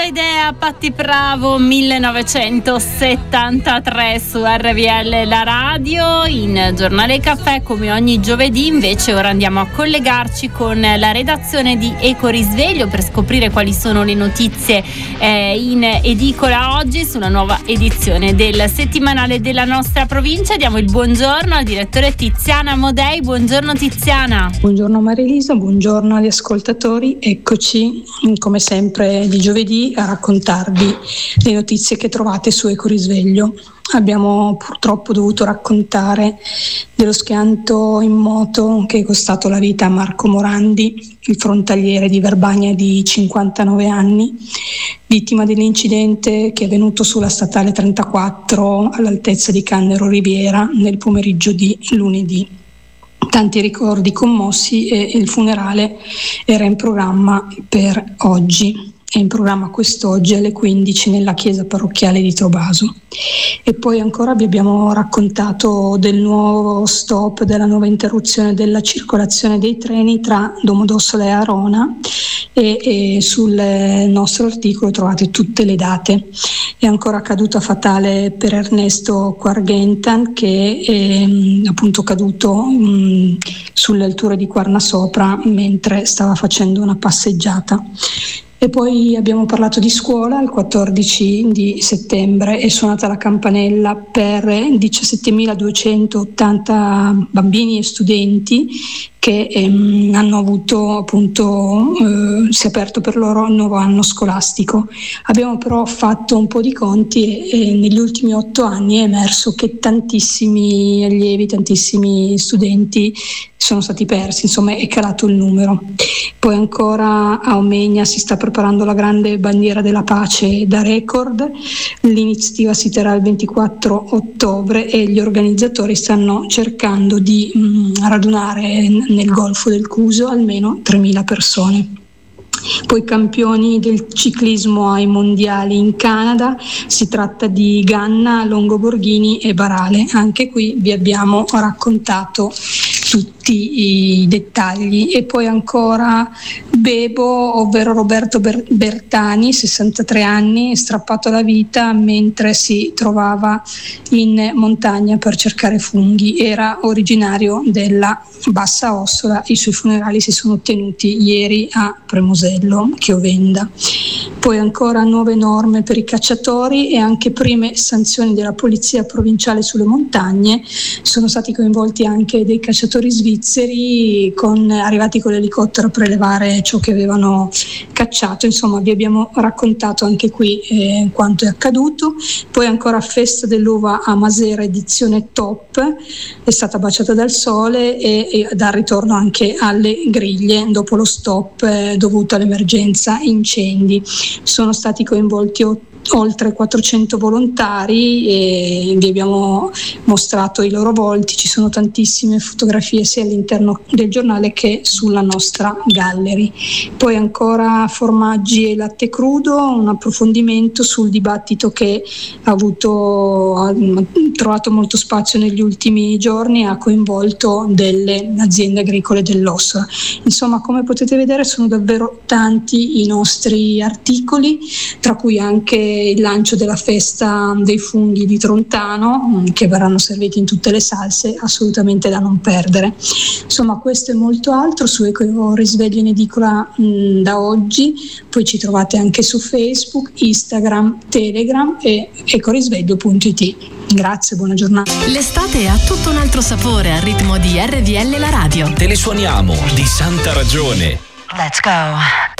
idea, Patti Bravo, 1973 su RVL la radio. In Giornale Caffè, come ogni giovedì, invece ora andiamo a collegarci con la redazione di Ecorisveglio per scoprire quali sono le notizie in edicola oggi sulla nuova edizione del settimanale della nostra provincia. Diamo il buongiorno al direttore Tiziana Modei. Buongiorno Tiziana. Buongiorno Marilisa, buongiorno agli ascoltatori. Eccoci come sempre di giovedì a raccontarvi le notizie che trovate su Ecorisveglio. Abbiamo purtroppo dovuto raccontare dello schianto in moto che è costato la vita a Marco Morandi, il frontaliere di Verbania di 59 anni, vittima dell'incidente che è avvenuto sulla statale 34 all'altezza di Cannero Riviera nel pomeriggio di lunedì. Tanti ricordi commossi e il funerale era in programma per oggi. È in programma quest'oggi alle 15 nella chiesa parrocchiale di Trovaso. E poi ancora vi abbiamo raccontato del nuovo stop, della nuova interruzione della circolazione dei treni tra Domodossola e Arona, e sul nostro articolo trovate tutte le date. È ancora caduta fatale per Ernesto Quargentan, che è appunto caduto sulle alture di Quarnasopra mentre stava facendo una passeggiata. E poi abbiamo parlato di scuola. Il 14 di settembre è suonata la campanella per 17.280 bambini e studenti che hanno avuto appunto, si è aperto per loro il nuovo anno scolastico. Abbiamo però fatto un po' di conti e negli ultimi 8 anni è emerso che tantissimi allievi, tantissimi studenti sono stati persi, insomma è calato il numero. Poi ancora a Omegna si sta preparando la grande bandiera della pace da record. L'iniziativa si terrà il 24 ottobre e gli organizzatori stanno cercando di radunare nel Golfo del Cuso almeno 3.000 persone. Poi campioni del ciclismo ai mondiali in Canada, si tratta di Ganna, Longoborghini e Barale. Anche qui vi abbiamo raccontato tutti i dettagli. E poi ancora Bebo, ovvero Roberto Bertani, 63 anni, strappato alla vita mentre si trovava in montagna per cercare funghi. Era originario della Bassa Ossola. I suoi funerali si sono tenuti ieri a Premosello, Chiovenda. Poi ancora nuove norme per i cacciatori e anche prime sanzioni della polizia provinciale sulle montagne. Sono stati coinvolti anche dei cacciatori svizzeri arrivati con l'elicottero a prelevare ciò che avevano cacciato. Insomma vi abbiamo raccontato anche qui quanto è accaduto. Poi ancora Festa dell'Uva a Masera edizione top, è stata baciata dal sole e dal ritorno anche alle griglie dopo lo stop dovuto all'emergenza incendi. Sono stati coinvolti oltre 400 volontari e vi abbiamo mostrato i loro volti. Ci sono tantissime fotografie sia all'interno del giornale che sulla nostra gallery. Poi ancora formaggi e latte crudo, un approfondimento sul dibattito che ha trovato molto spazio negli ultimi giorni e ha coinvolto delle aziende agricole dell'Ossola. Insomma, come potete vedere sono davvero tanti i nostri articoli, tra cui anche il lancio della festa dei funghi di Trontano, che verranno serviti in tutte le salse, assolutamente da non perdere. Insomma, questo e molto altro su Ecorisveglio in edicola da oggi. Poi ci trovate anche su Facebook, Instagram, Telegram e ecorisveglio.it. Grazie, buona giornata. L'estate ha tutto un altro sapore al ritmo di RVL la radio. Te le suoniamo di santa ragione. Let's go.